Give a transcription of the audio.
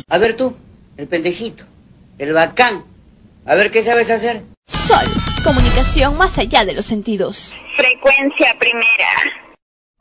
A ver tú, el pendejito, el bacán. A ver qué sabes hacer. Sol, comunicación más allá de los sentidos. Frecuencia primera.